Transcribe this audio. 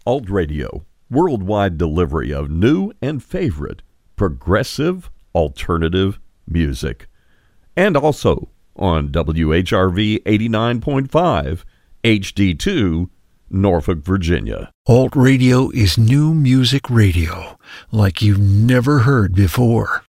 Alt Radio, worldwide delivery of new and favorite progressive alternative music. And also on WHRV 89.5 HD2, Norfolk, Virginia. Alt Radio is new music radio like you've never heard before.